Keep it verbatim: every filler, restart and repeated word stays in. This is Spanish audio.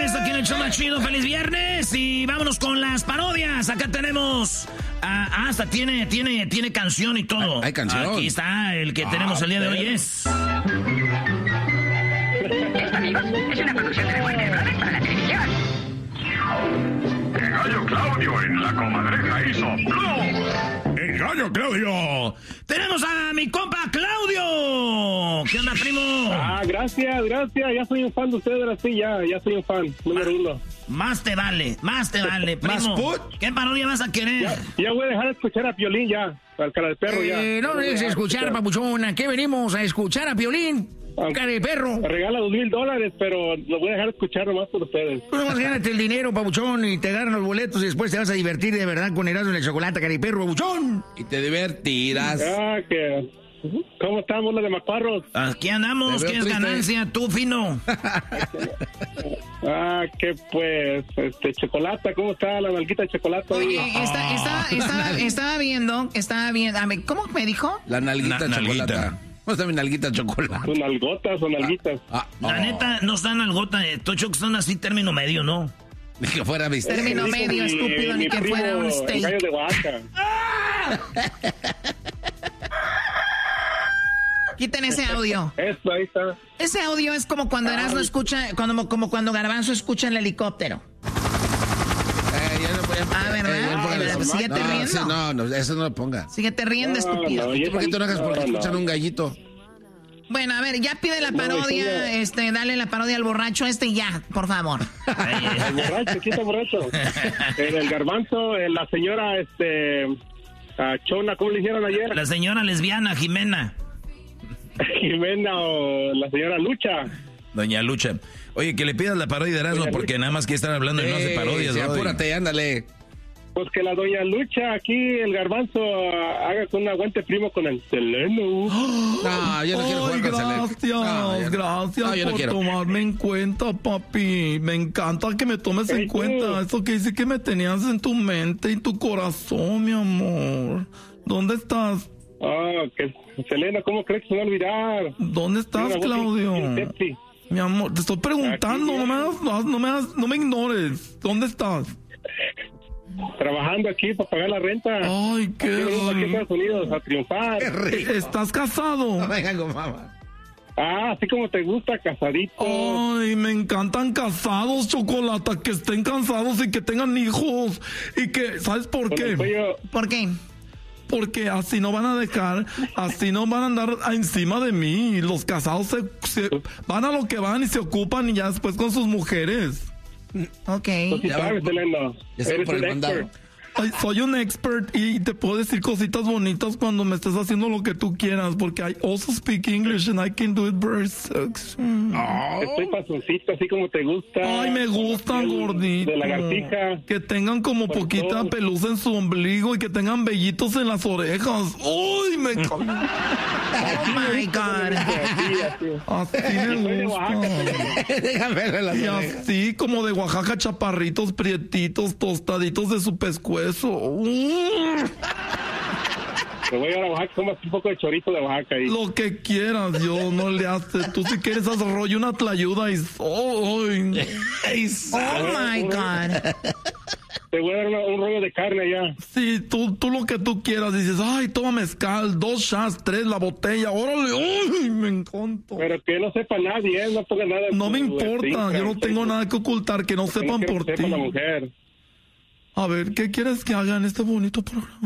viernes, aquí en el show más chido, feliz viernes. Y vámonos con las parodias. Acá tenemos, ah, hasta tiene, tiene, tiene canción y todo. ¿Hay canción? Aquí está, el que ah, tenemos el día de hoy es... Esto, amigos, es una producción de la Warner Brothers para la televisión. El gallo Claudio en la comadreja hizo ¡no! ¡El gallo Claudio! ¡Tenemos a mi compa Claudio! ¿Qué onda, primo? Ah, gracias, gracias. Ya soy un fan de ustedes, así ya, ya soy un fan, número uno. Más te vale, más te vale, primo. ¿Más put? ¿Qué parodia vas a querer? Ya, ya voy a dejar de escuchar a Piolín ya, al cara del perro ya. Eh, no no dejes de escuchar, papuchón. ¿A qué venimos? ¿A escuchar a Piolín? Cara de perro. Me regala dos mil dólares, pero lo voy a dejar de escuchar nomás por ustedes. Tú nomás gánate el dinero, papuchón, y te agarran los boletos y después te vas a divertir de verdad con Erasmo en el chocolate, cara de perro, papuchón. Y te divertirás. Ah, que... ¿Cómo estamos, los de Macuarros? Aquí andamos, ¿qué es ganancia? Tú, fino. Ah, que pues, este, Chocolata, ¿cómo está la nalguita de Chocolata? Oye, está, está, estaba, estaba viendo, estaba viendo, a ver, ¿cómo me dijo? La nalguita Na, chocolate. nalguita. ¿Cómo está mi nalguita chocolate? Son nalgotas o nalguitas. Ah, La oh. neta, no están algota, eh, Tocho, que son así término medio, ¿no? Ni que fuera mi Término Dijo medio, mi- estúpido, mi ni que primo, fuera un el steak. gallo de Oaxaca. Quiten ese audio. Eso, ahí está. Ese audio es como cuando Erasmo escucha, cuando, como cuando Garbanzo escucha el helicóptero. Eh, ya no voy a- Ah, ¿verdad? eh, ya Ah, póngale ¿verdad? eso. Síguete no, riendo. sí, no, no, eso no lo ponga. Síguete riendo, No, estúpido. no, y- ¿Por qué tú no hagas porque No, no. escuchan un gallito? Bueno, a ver, ya pide la No, parodia, eso ya- este, dale la parodia al borracho este y ya, por favor. El borracho, ¿quién está borracho? El, el garbanzo, eh, la señora, este, a Chona, ¿cómo le hicieron ayer? La señora lesbiana, Jimena. Jimena o la señora Lucha. Doña Lucha. Oye, que le pidas la parodia de Erasmo Doña porque Lucha. nada más que estar hablando y no hace Eh, parodias, sí, ¿no? apúrate, ándale. Pues que la doña Lucha, aquí el garbanzo, ah, haga con un aguante primo con el Seleno. No, yo no quiero jugar con Selena. Gracias, No, yo- gracias no, yo no por quiero. tomarme en cuenta, papi. Me encanta que me tomes en Ey, tú. cuenta. Eso que dice que me tenías en tu mente y tu corazón, mi amor. ¿Dónde estás? Ah, que Selena, ¿cómo crees que se va a olvidar? ¿Dónde estás, Una voz Claudio? bien sexy. Mi amor, te estoy preguntando, Aquí, no me, hagas- no, me hagas- no me ignores. ¿Dónde estás? Trabajando aquí para pagar la renta. Ay, Aquí venimos aquí a qué... Estados Unidos a triunfar. Qué rico. ¿Estás casado? No vengan con mamá. Ah, así como te gusta, casadito. Ay, me encantan casados, Chocolata, que estén casados y que tengan hijos. Y que, ¿sabes por Con el qué? cuello- ¿Por qué? Porque así no van a dejar, así no van a andar encima de mí. Los casados se, se- van a lo que van y se ocupan y ya después con sus mujeres. Ok. Tú sí Ya sabes, va- Selena. Ya estoy Eres por un el mandado. expert. Ay, soy un expert y te puedo decir cositas bonitas cuando me estés haciendo lo que tú quieras, porque I also speak English and I can do it very sexy. Estoy pasoncito, así como te gusta. Ay, me gustan De- gorditos. De lagartija. Que tengan como Por poquita todo. pelusa en su ombligo y que tengan vellitos en las orejas. Uy, me Oh my God. Así, así. así Soy me de Oaxaca, gusta. Selena. Déjame verle las Y orejas. así como de Oaxaca, chaparritos, prietitos, tostaditos de su pescuezo. Mm, Te voy a ir a Oaxaca, comas un poco de chorizo de Oaxaca ahí. lo que quieras, yo no le hace. Tú si quieres haz rollo una tlayuda y... ¡Ay! Oh my God. Te voy a dar una- un rollo de carne allá. Sí, tú, tú lo que tú quieras. Dices, ay, toma mezcal, dos shots, tres, la botella. Órale, ¡ay! Me encanta. Pero que no sepa nadie, ¿eh? No ponga nada. en No tu me importa, Instagram, yo no tengo Facebook. nada que ocultar, que no Que no sepan quiero por que ti. sepa la mujer. A ver, ¿qué quieres que haga en este bonito programa?